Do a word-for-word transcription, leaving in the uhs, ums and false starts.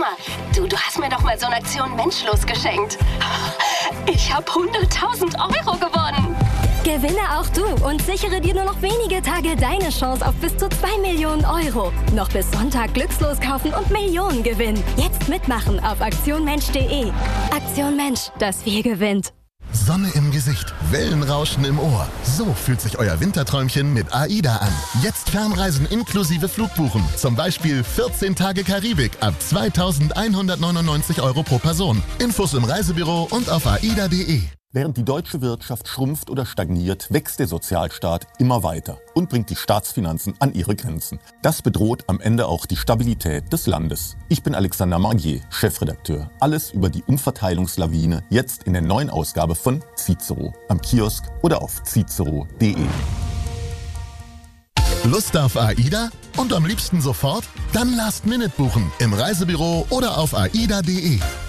Mama, du, du hast mir doch mal so eine Aktion Menschlos geschenkt. Ich habe hunderttausend Euro gewonnen. Gewinne auch du und sichere dir nur noch wenige Tage deine Chance auf bis zu zwei Millionen Euro. Noch bis Sonntag Glückslos kaufen und Millionen gewinnen. Jetzt mitmachen auf aktion mensch punkt de. Aktion Mensch, das Wir gewinnt. Sonne im Gesicht, Wellenrauschen im Ohr. So fühlt sich euer Winterträumchen mit AIDA an. Jetzt Fernreisen inklusive Flugbuchen. Zum Beispiel vierzehn Tage Karibik ab zweitausendeinhundertneunundneunzig Euro pro Person. Infos im Reisebüro und auf aida punkt de. Während die deutsche Wirtschaft schrumpft oder stagniert, wächst der Sozialstaat immer weiter und bringt die Staatsfinanzen an ihre Grenzen. Das bedroht am Ende auch die Stabilität des Landes. Ich bin Alexander Margier, Chefredakteur. Alles über die Umverteilungslawine jetzt in der neuen Ausgabe von Cicero, am Kiosk oder auf cicero punkt de. Lust auf AIDA? Und am liebsten sofort? Dann Last Minute buchen im Reisebüro oder auf aida punkt de.